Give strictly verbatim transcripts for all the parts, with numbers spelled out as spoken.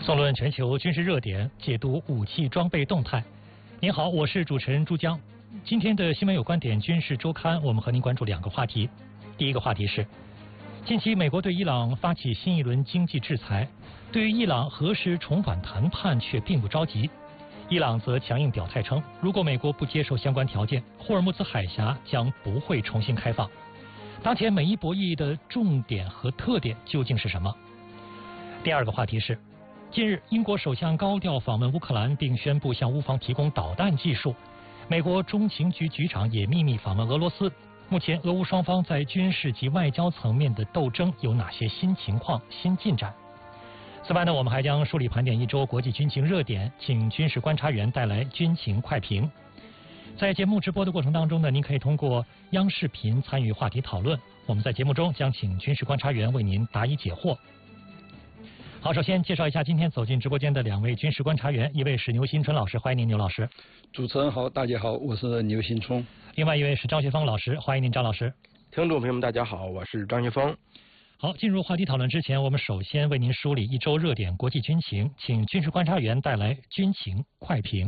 纵论全球军事热点，解读武器装备动态。您好，我是主持人朱江。今天的新闻有观点军事周刊，我们和您关注两个话题。第一个话题是，近期美国对伊朗发起新一轮经济制裁，对于伊朗何时重返谈判却并不着急。伊朗则强硬表态称，如果美国不接受相关条件，霍尔木兹海峡将不会重新开放。当前美伊博弈的重点和特点究竟是什么？第二个话题是，近日英国首相高调访问乌克兰，并宣布向乌方提供导弹技术。美国中情局局长也秘密访问俄罗斯。目前俄乌双方在军事及外交层面的斗争有哪些新情况、新进展？此外呢，我们还将梳理盘点一周国际军情热点，请军事观察员带来军情快评。在节目直播的过程当中呢，您可以通过央视频参与话题讨论。我们在节目中将请军事观察员为您答疑解惑。好，首先介绍一下今天走进直播间的两位军事观察员，一位是牛新春老师，欢迎您，牛老师。 主持人好，大家好，我是牛新春。 另外一位是张学峰老师，欢迎您，张老师。 听众朋友们，大家好，我是张学峰。 好，进入话题讨论之前，我们首先为您梳理一周热点国际军情，请军事观察员带来军情快评。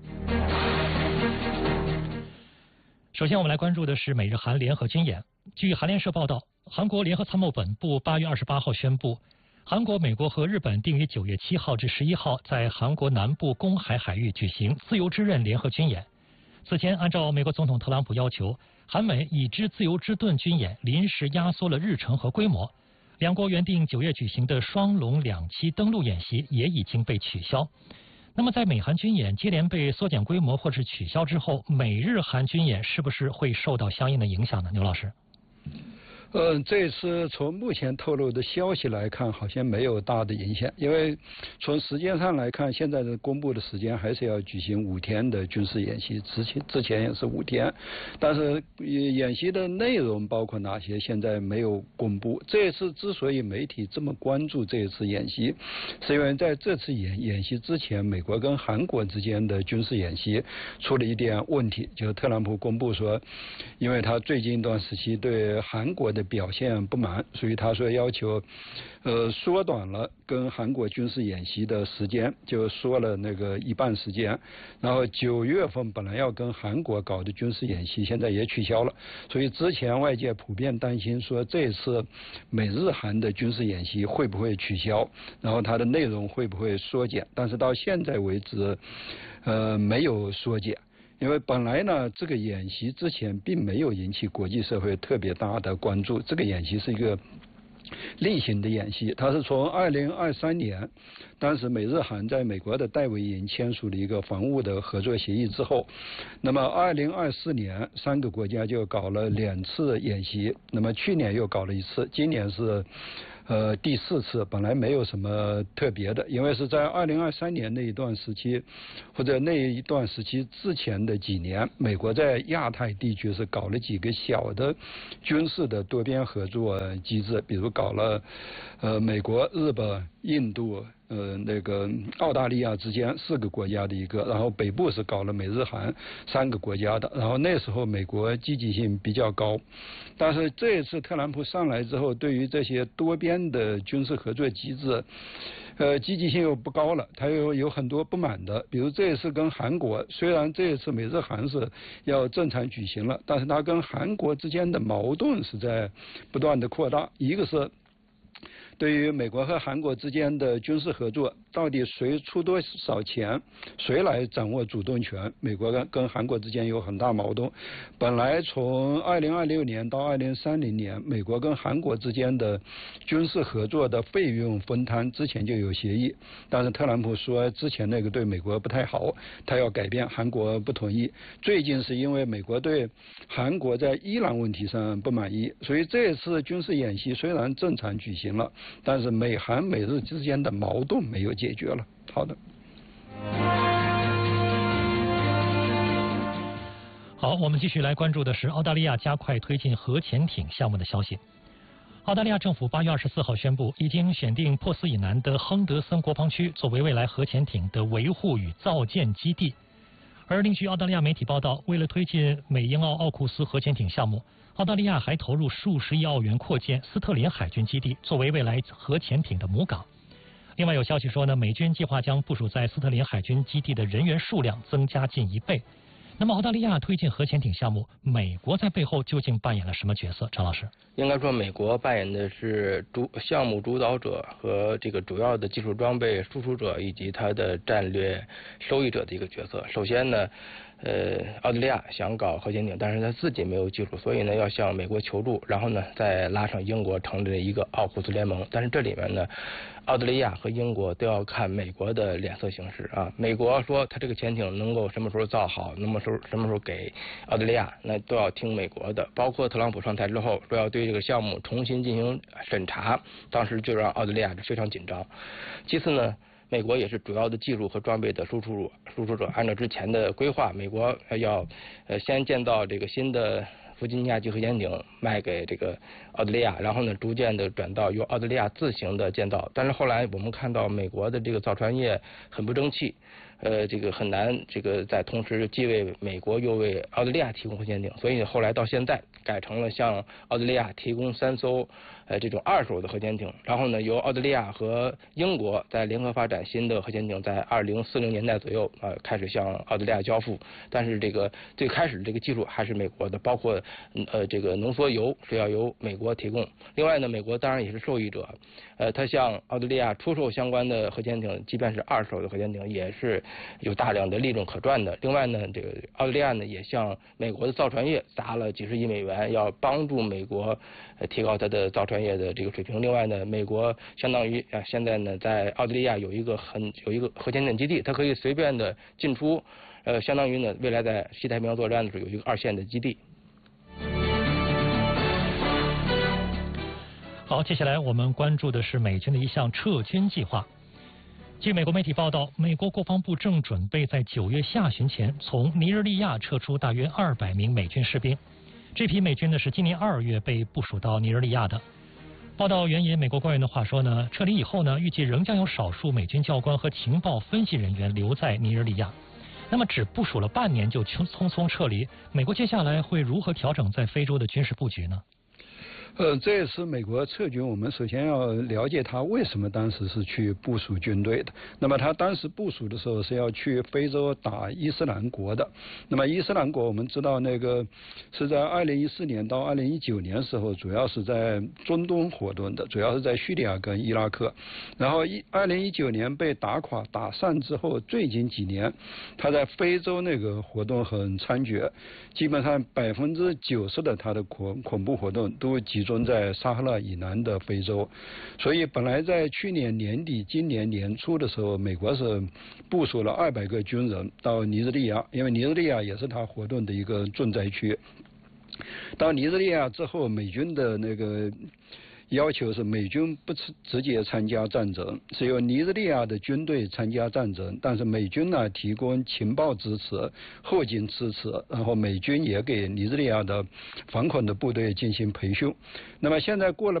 首先，我们来关注的是美日韩联合军演。据韩联社报道，韩国联合参谋本部八月二十八号宣布，韩国、美国和日本定于九月七号至十一号在韩国南部公海海域举行自由之刃联合军演。此前，按照美国总统特朗普要求，韩美已知自由之盾军演临时压缩了日程和规模，两国原定九月举行的双龙两栖登陆演习也已经被取消。那么，在美韩军演接连被缩减规模或是取消之后，美日韩军演是不是会受到相应的影响呢？牛老师。 呃，这次从目前透露的消息来看，好像没有大的影响，因为从时间上来看，现在的公布的时间还是要举行五天的军事演习，之前之前也是五天，但是演习的内容包括哪些，现在没有公布。这次之所以媒体这么关注这一次演习，是因为在这次演演习之前，美国跟韩国之间的军事演习出了一点问题，就是特朗普公布说，因为他最近一段时期对韩国的表现不满，所以他说要求呃缩短了跟韩国军事演习的时间，就缩了那个一半时间。然后九月份本来要跟韩国搞的军事演习现在也取消了，所以之前外界普遍担心说这次美日韩的军事演习会不会取消，然后它的内容会不会缩减，但是到现在为止呃没有缩减。因为本来呢，这个演习之前并没有引起国际社会特别大的关注。这个演习是一个例行的演习，它是从二零二三年，当时美日韩在美国的戴维营签署了一个防务的合作协议之后，那么二零二四年三个国家就搞了两次演习，那么去年又搞了一次，今年是呃，第四次。本来没有什么特别的，因为是在二零二三年那一段时期，或者那一段时期之前的几年，美国在亚太地区是搞了几个小的军事的多边合作机制，比如搞了呃美国、日本、印度、呃那个澳大利亚之间四个国家的一个，然后北部是搞了美日韩三个国家的，然后那时候美国积极性比较高，但是这一次特朗普上来之后，对于这些多边的军事合作机制，呃，积极性又不高了，他又有很多不满的。比如这一次跟韩国，虽然这一次美日韩是要正常举行了，但是他跟韩国之间的矛盾是在不断的扩大。一个是对于美国和韩国之间的军事合作，到底谁出多少钱，谁来掌握主动权？美国跟跟韩国之间有很大矛盾。本来从二零二六年到二零三零年，美国跟韩国之间的军事合作的费用分摊之前就有协议，但是特朗普说之前那个对美国不太好，他要改变，韩国不同意。最近是因为美国对韩国在伊朗问题上不满意，所以这次军事演习虽然正常举行了，但是美韩美日之间的矛盾没有解决了。好的。 好，我们继续来关注的是澳大利亚加快推进核潜艇项目的消息。澳大利亚政府八月二十四号宣布，已经选定珀斯以南的亨德森国防区作为未来核潜艇的维护与造舰基地。而另据澳大利亚媒体报道，为了推进美英澳奥库斯核潜艇项目，澳大利亚还投入数十亿澳元扩建斯特林海军基地，作为未来核潜艇的母港。 另外有消息说呢，美军计划将部署在斯特林海军基地的人员数量增加近一倍。那么澳大利亚推进核潜艇项目，美国在背后究竟扮演了什么角色？张老师， 应该说美国扮演的是主项目主导者和这个主要的技术装备输出者以及它的战略受益者的一个角色。首先呢，呃，澳大利亚想搞核潜艇，但是他自己没有技术，所以呢要向美国求助，然后呢再拉上英国成立了一个奥库斯联盟。但是这里面呢，澳大利亚和英国都要看美国的脸色行事啊。美国说他这个潜艇能够什么时候造好，那么时候什么时候给澳大利亚，那都要听美国的。包括特朗普上台之后说要对这个项目重新进行审查，当时就让澳大利亚非常紧张。其次呢，美国也是主要的技术和装备的输出输出者。按照之前的规划，美国要呃先建造这个新的弗吉尼亚级核潜艇卖给这个澳大利亚，然后呢逐渐的转到由澳大利亚自行的建造。但是后来我们看到美国的这个造船业很不争气，呃，这个很难这个在同时既为美国又为澳大利亚提供核潜艇，所以后来到现在改成了向澳大利亚提供三艘呃这种二手的核潜艇，然后呢由澳大利亚和英国在联合发展新的核潜艇，在二零四零年代左右呃开始向澳大利亚交付。但是这个最开始这个技术还是美国的，包括呃这个浓缩铀是要由美国提供。另外呢，美国当然也是受益者，呃，他向澳大利亚出售相关的核潜艇，即便是二手的核潜艇，也是有大量的利润可赚的。另外呢，这个澳大利亚呢也向美国的造船业砸了几十亿美元，要帮助美国呃提高它的造船业的这个水平。另外呢，美国相当于啊现在呢在澳大利亚有一个很有一个核潜艇基地，它可以随便的进出，呃，相当于呢未来在西太平洋作战的时候有一个二线的基地。 好，接下来我们关注的是美军的一项撤军计划。据美国媒体报道，美国国防部正准备在九月下旬前从尼日利亚撤出大约二百名美军士兵。这批美军呢是今年二月被部署到尼日利亚的。报道援引美国官员的话说呢，撤离以后呢，预计仍将有少数美军教官和情报分析人员留在尼日利亚。那么只部署了半年就匆匆撤离，美国接下来会如何调整在非洲的军事布局呢？ 呃，这次美国撤军，我们首先要了解他为什么当时是去部署军队的。那么他当时部署的时候是要去非洲打伊斯兰国的。那么伊斯兰国我们知道那个是在二零一四年到二零一九年时候，主要是在中东活动的，主要是在叙利亚跟伊拉克。然后一二零一九年被打垮打散之后，最近几年他在非洲那个活动很猖獗，基本上百分之九十的他的恐恐怖活动都集中在撒哈拉以南的非洲。所以本来在去年年底今年年初的时候，美国是部署了二百个军人到尼日利亚，因为尼日利亚也是他活动的一个重灾区。到尼日利亚之后，美军的那个要求是美军不直接参加战争，是由尼日利亚的军队参加战争，但是美军呢提供情报支持、后勤支持，然后美军也给尼日利亚的反恐的部队进行培训。那么现在过了